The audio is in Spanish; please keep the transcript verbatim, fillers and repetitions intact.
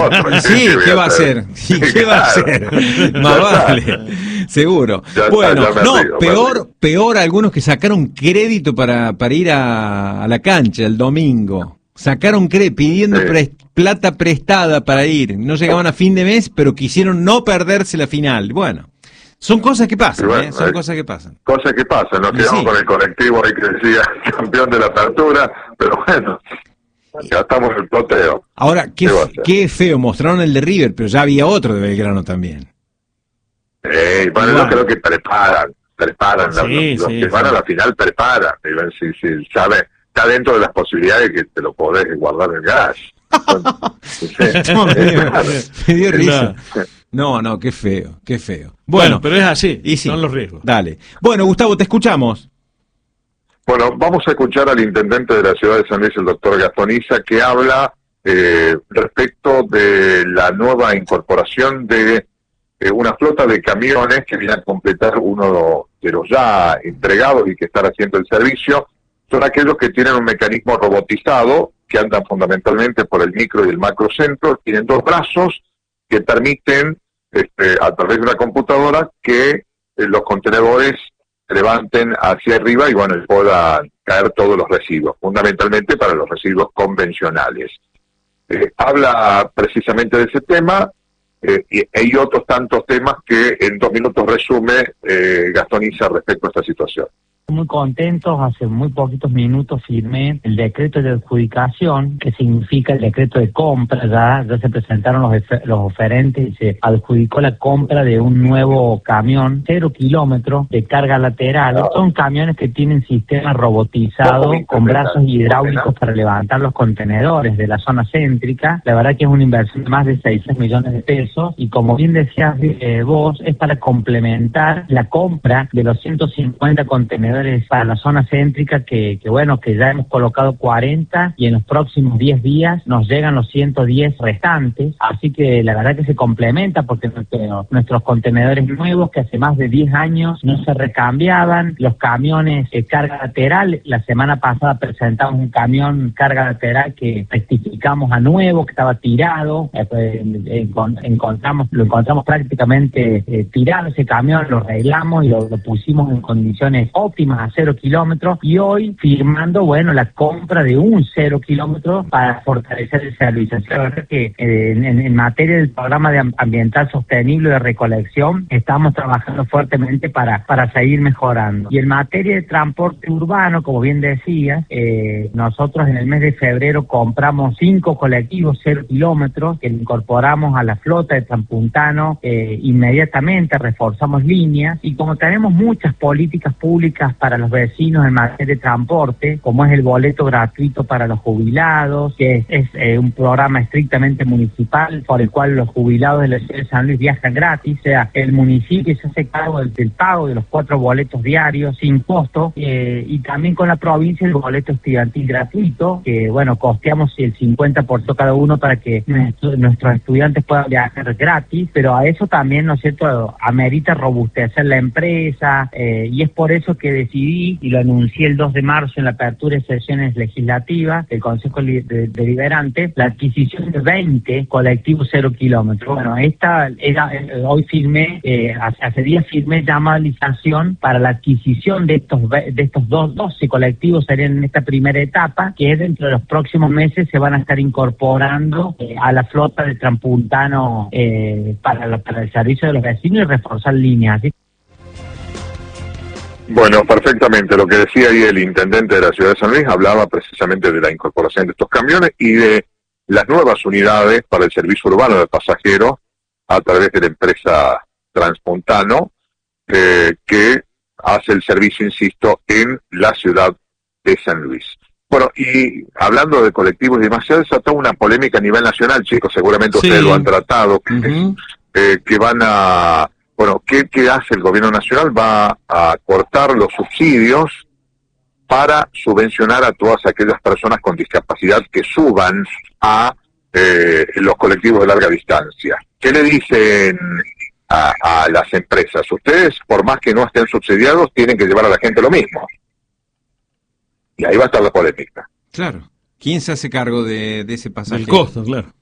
otro. Sí, ¿qué, ¿qué va a hacer? Sí, ¿qué claro. va a hacer? Más vale, seguro. Ya bueno, está, no, río, peor, peor algunos que sacaron crédito para, para ir a, a la cancha el domingo. Sacaron crédito, pidiendo sí. pre, plata prestada para ir. No llegaban a fin de mes, pero quisieron no perderse la final. Bueno. Son cosas que pasan, bueno, ¿eh? Son eh, cosas que pasan. Cosas que pasan, nos quedamos sí. con el colectivo ahí que decía campeón de la apertura, pero bueno, ya estamos en el ploteo. Ahora, qué, ¿Qué, qué feo, mostraron el de River, pero ya había otro de Belgrano también. Eh, bueno, yo creo que preparan, preparan, sí, los, los sí, que sí. van a la final preparan, si, si sabe, está dentro de las posibilidades que te lo podés guardar en el gas. Me dio risa. No, no, qué feo, qué feo. Bueno, bueno pero es así, y sí, son los riesgos. Dale. Bueno, Gustavo, te escuchamos. Bueno, vamos a escuchar al intendente de la ciudad de San Luis, el doctor Gastoniza, que habla eh, respecto de la nueva incorporación de eh, una flota de camiones que viene a completar uno de los ya entregados y que están haciendo el servicio. Son aquellos que tienen un mecanismo robotizado, que andan fundamentalmente por el micro y el macrocentro, tienen dos brazos que permiten, este, a través de una computadora, que eh, los contenedores se levanten hacia arriba y bueno, puedan caer todos los residuos, fundamentalmente para los residuos convencionales. Eh, habla precisamente de ese tema, eh, y hay otros tantos temas que en dos minutos resume eh, Gastoniza respecto a esta situación. Muy contentos, hace muy poquitos minutos firmé el decreto de adjudicación, que significa el decreto de compra. Ya, ya se presentaron los, los oferentes y se adjudicó la compra de un nuevo camión, cero kilómetros, de carga lateral. Son camiones que tienen sistema robotizado con brazos hidráulicos para levantar los contenedores de la zona céntrica. La verdad que es una inversión de más de seiscientos millones de pesos y, como bien decías eh, vos, es para complementar la compra de los ciento cincuenta contenedores para la zona céntrica que, que bueno, que ya hemos colocado cuarenta y en los próximos diez días nos llegan los ciento diez restantes, así que la verdad que se complementa porque nuestro, nuestros contenedores nuevos que hace más de diez años no se recambiaban, los camiones de carga lateral, la semana pasada presentamos un camión carga lateral que rectificamos a nuevo, que estaba tirado, eh, pues, encontramos, lo encontramos prácticamente eh, tirado ese camión, lo arreglamos y lo, lo pusimos en condiciones óptimas a cero kilómetros y hoy firmando, bueno, la compra de un cero kilómetro para fortalecer el servicio. La verdad que eh, en, en materia del programa de ambiental sostenible de recolección estamos trabajando fuertemente para, para seguir mejorando. Y en materia de transporte urbano, como bien decía, eh, nosotros en el mes de febrero compramos cinco colectivos cero kilómetros que incorporamos a la flota de Transpuntano eh, inmediatamente, reforzamos líneas y como tenemos muchas políticas públicas para los vecinos en materia de transporte, como es el boleto gratuito para los jubilados, que es, es eh, un programa estrictamente municipal por el cual los jubilados de la ciudad de San Luis viajan gratis, o sea, el municipio se hace cargo del, del pago de los cuatro boletos diarios sin costo, eh, y también con la provincia el boleto estudiantil gratuito, que bueno, costeamos el cincuenta por ciento cada uno para que nuestro, nuestros estudiantes puedan viajar gratis, pero a eso también, ¿no es cierto?, amerita robustecer la empresa, eh, y es por eso que decidí, y lo anuncié el dos de marzo en la apertura de sesiones legislativas del Consejo Deliberante, la adquisición de veinte colectivos cero kilómetros. Bueno, esta era, eh, hoy firmé, eh, hace, hace días firmé llamadización para la adquisición de estos de estos dos, doce colectivos, serían en esta primera etapa, que dentro de los próximos meses se van a estar incorporando eh, a la flota de Transpuntano eh, para, la, para el servicio de los vecinos y reforzar líneas. ¿Sí? Bueno, perfectamente. Lo que decía ahí el intendente de la ciudad de San Luis hablaba precisamente de la incorporación de estos camiones y de las nuevas unidades para el servicio urbano de pasajeros a través de la empresa Transpuntano, eh, que hace el servicio, insisto, en la ciudad de San Luis. Bueno, y hablando de colectivos y demás, se ha desatado una polémica a nivel nacional, chicos, seguramente sí. Ustedes lo han tratado, que, uh-huh. eh, que van a... Bueno, ¿qué, ¿qué hace el gobierno nacional? Va a cortar los subsidios para subvencionar a todas aquellas personas con discapacidad que suban a eh, los colectivos de larga distancia. ¿Qué le dicen a, a las empresas? Ustedes, por más que no estén subsidiados, tienen que llevar a la gente lo mismo. Y ahí va a estar la polémica. Claro. ¿Quién se hace cargo de, de ese pasaje? El costo, claro.